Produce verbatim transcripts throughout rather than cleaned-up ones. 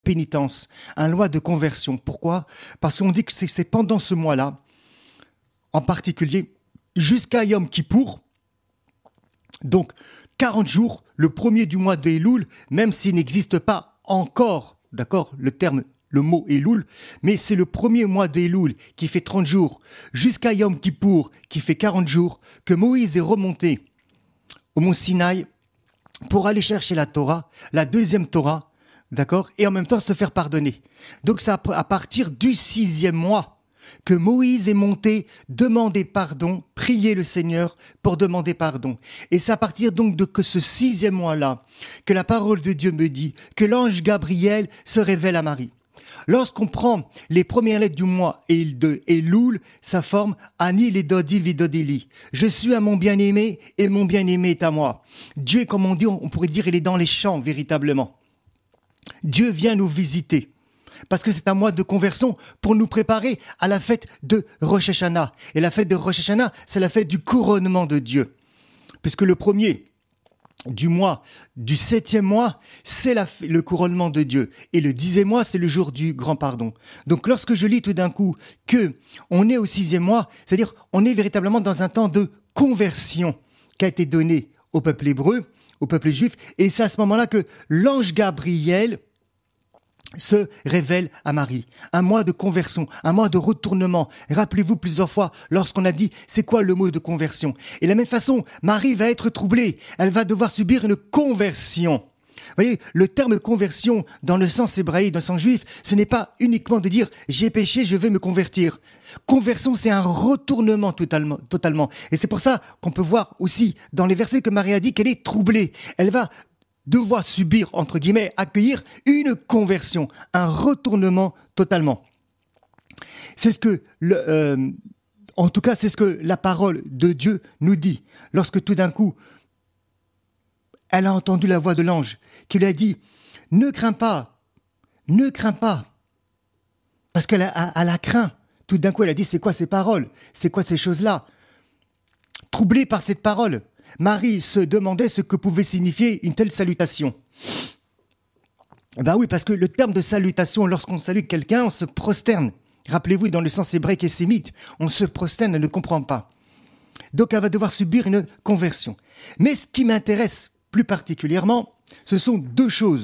pénitence, un mois de conversion. Pourquoi ? Parce qu'on dit que c'est, c'est pendant ce mois-là, en particulier, jusqu'à Yom Kippour, donc quarante jours, le premier du mois de Elul, même s'il n'existe pas encore, d'accord, le terme, le mot Elul, mais c'est le premier mois de Elul qui fait trente jours, jusqu'à Yom Kippour qui fait quarante jours, que Moïse est remonté au mont Sinaï pour aller chercher la Torah, la deuxième Torah, d'accord, et en même temps se faire pardonner. Donc c'est à partir du sixième mois que Moïse est monté demander pardon, prier le Seigneur pour demander pardon. Et c'est à partir donc de que ce sixième mois-là que la parole de Dieu me dit que l'ange Gabriel se révèle à Marie. Lorsqu'on prend les premières lettres du mois et de Elul, ça forme Ani Ledodi Vidodili. Je suis à mon bien-aimé et mon bien-aimé est à moi. Dieu, comme on dit, on pourrait dire, il est dans les champs véritablement. Dieu vient nous visiter. Parce que c'est un mois de conversion pour nous préparer à la fête de Rosh Hashanah. Et la fête de Rosh Hashanah, c'est la fête du couronnement de Dieu. Puisque le premier du mois, du septième mois, c'est la, le couronnement de Dieu. Et le dixième mois, c'est le jour du grand pardon. Donc lorsque je lis tout d'un coup que on est au sixième mois, c'est-à-dire on est véritablement dans un temps de conversion qui a été donné au peuple hébreu, au peuple juif. Et c'est à ce moment-là que l'ange Gabriel se révèle à Marie. Un mois de conversion, un mois de retournement. Rappelez-vous plusieurs fois lorsqu'on a dit c'est quoi le mot de conversion. Et de la même façon, Marie va être troublée. Elle va devoir subir une conversion. Vous voyez, le terme conversion dans le sens hébraïque, dans le sens juif, ce n'est pas uniquement de dire j'ai péché, je vais me convertir. Conversion, c'est un retournement totalement, totalement. Et c'est pour ça qu'on peut voir aussi dans les versets que Marie a dit qu'elle est troublée. Elle va devoir subir, entre guillemets, accueillir une conversion, un retournement totalement. C'est ce que, le, euh, en tout cas, c'est ce que la parole de Dieu nous dit. Lorsque tout d'un coup, elle a entendu la voix de l'ange qui lui a dit « Ne crains pas, ne crains pas ». Parce qu'elle a, elle a craint. Tout d'un coup, elle a dit « C'est quoi ces paroles ? C'est quoi ces choses-là ?» Troublée par cette parole, Marie se demandait ce que pouvait signifier une telle salutation. Ben oui, parce que le terme de salutation, lorsqu'on salue quelqu'un, on se prosterne. Rappelez-vous, dans le sens hébraïque et sémite, on se prosterne, elle ne comprend pas. Donc, elle va devoir subir une conversion. Mais ce qui m'intéresse plus particulièrement, ce sont deux choses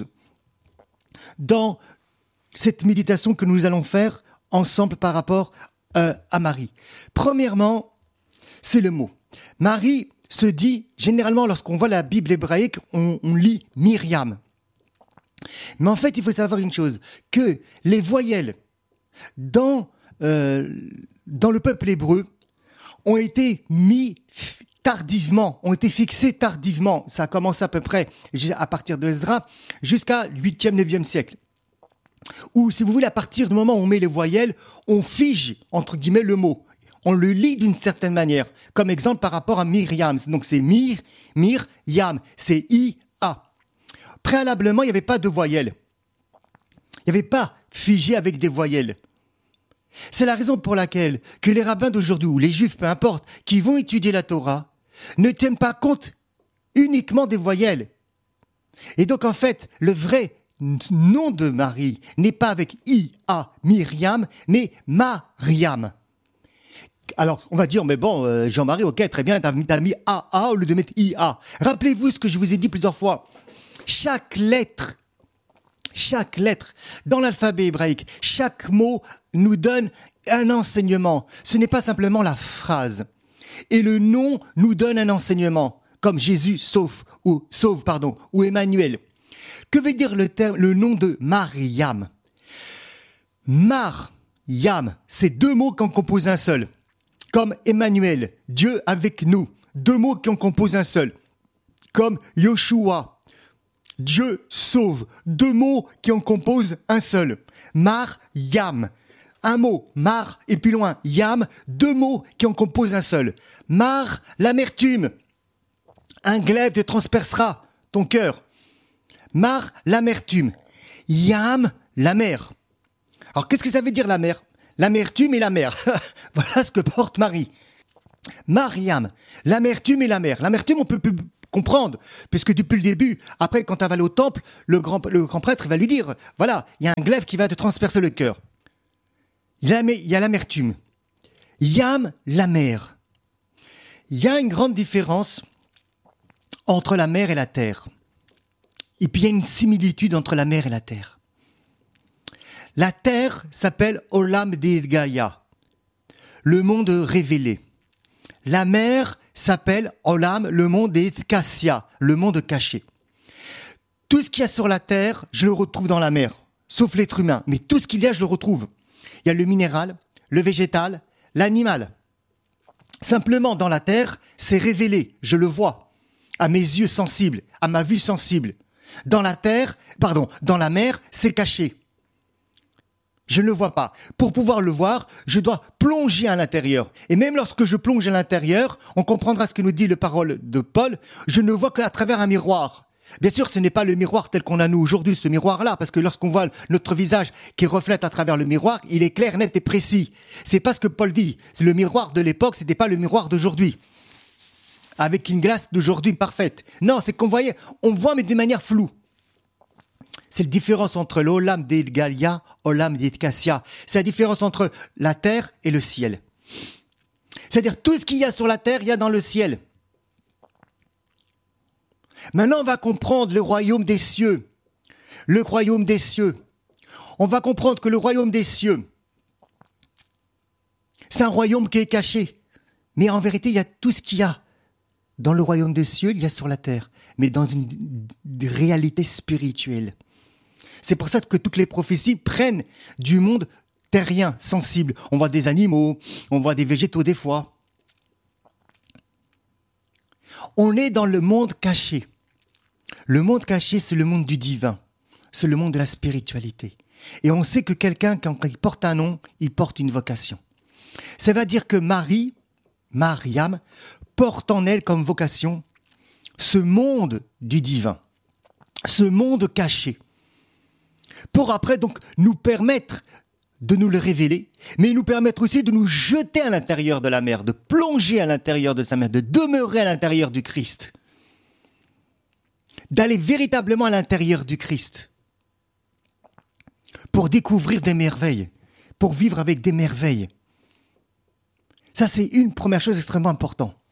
dans cette méditation que nous allons faire ensemble par rapport euh, à Marie. Premièrement, c'est le mot. Marie se dit, généralement, lorsqu'on voit la Bible hébraïque, on, on lit Myriam. Mais en fait, il faut savoir une chose, que les voyelles dans, euh, dans le peuple hébreu ont été mis tardivement, ont été fixées tardivement. Ça a commencé à peu près à partir de Ezra jusqu'à huitième, neuvième siècle. Ou, si vous voulez, à partir du moment où on met les voyelles, on fige, entre guillemets, le mot. On le lit d'une certaine manière. Comme exemple par rapport à Myriam. Donc c'est Mir, Mir, Yam. C'est I, A. Préalablement, il n'y avait pas de voyelles. Il n'y avait pas figé avec des voyelles. C'est la raison pour laquelle que les rabbins d'aujourd'hui, ou les juifs, peu importe, qui vont étudier la Torah, ne tiennent pas compte uniquement des voyelles. Et donc en fait, le vrai nom de Marie n'est pas avec I, A, Myriam, mais Mariam. Alors, on va dire, mais bon, euh, Jean-Marie, ok, très bien, t'as, t'as mis A A au lieu de mettre I A. Rappelez-vous ce que je vous ai dit plusieurs fois. Chaque lettre, chaque lettre dans l'alphabet hébraïque, chaque mot nous donne un enseignement. Ce n'est pas simplement la phrase. Et le nom nous donne un enseignement, comme Jésus sauve, ou sauve, pardon, ou Emmanuel. Que veut dire le terme, le nom de Mariam? Mar-Yam, c'est deux mots qui en composent un seul. Comme Emmanuel, Dieu avec nous, deux mots qui en composent un seul. Comme Yoshua, Dieu sauve, deux mots qui en composent un seul. Mar, Yam, un mot, Mar, et plus loin, Yam, deux mots qui en composent un seul. Mar, l'amertume, un glaive te transpercera ton cœur. Mar, l'amertume, Yam, la mer. Alors qu'est-ce que ça veut dire la mer? L'amertume et la mer. Voilà ce que porte Marie. Mariam, l'amertume et la mer. L'amertume, on peut comprendre, puisque depuis le début, après, quand elle va aller au temple, le grand, le grand prêtre il va lui dire, voilà, il y a un glaive qui va te transpercer le cœur. Il y a, il y a l'amertume. Yam, l'amer. Il y a une grande différence entre la mer et la terre. Et puis il y a une similitude entre la mer et la terre. La terre s'appelle Olam De'Gaia, le monde révélé. La mer s'appelle Olam, le monde De'Kassia, le monde caché. Tout ce qu'il y a sur la terre, je le retrouve dans la mer, sauf l'être humain. Mais tout ce qu'il y a, je le retrouve. Il y a le minéral, le végétal, l'animal. Simplement, dans la terre, c'est révélé, je le vois, à mes yeux sensibles, à ma vue sensible. Dans la terre, pardon, dans la mer, c'est caché. Je ne le vois pas. Pour pouvoir le voir, je dois plonger à l'intérieur. Et même lorsque je plonge à l'intérieur, on comprendra ce que nous dit la parole de Paul, je ne vois qu'à travers un miroir. Bien sûr, ce n'est pas le miroir tel qu'on a nous aujourd'hui, ce miroir-là, parce que lorsqu'on voit notre visage qui reflète à travers le miroir, il est clair, net et précis. C'est pas ce que Paul dit. C'est le miroir de l'époque, c'était pas le miroir d'aujourd'hui. Avec une glace d'aujourd'hui parfaite. Non, c'est qu'on voyait, on voit mais d'une manière floue. C'est la différence entre l'Olam De'Gaia, Olam De'Kassia. C'est la différence entre la terre et le ciel. C'est-à-dire tout ce qu'il y a sur la terre, il y a dans le ciel. Maintenant, on va comprendre le royaume des cieux. Le royaume des cieux. On va comprendre que le royaume des cieux, c'est un royaume qui est caché. Mais en vérité, il y a tout ce qu'il y a. Dans le royaume des cieux, il y a sur la terre. Mais dans une réalité spirituelle. C'est pour ça que toutes les prophéties prennent du monde terrien, sensible. On voit des animaux, on voit des végétaux des fois. On est dans le monde caché. Le monde caché, c'est le monde du divin. C'est le monde de la spiritualité. Et on sait que quelqu'un, quand il porte un nom, il porte une vocation. Ça veut dire que Marie, Mariam, porte en elle comme vocation ce monde du divin. Ce monde caché. Pour après donc nous permettre de nous le révéler, mais nous permettre aussi de nous jeter à l'intérieur de la mer, de plonger à l'intérieur de sa mer, de demeurer à l'intérieur du Christ, d'aller véritablement à l'intérieur du Christ, pour découvrir des merveilles, pour vivre avec des merveilles. Ça, c'est une première chose extrêmement importante.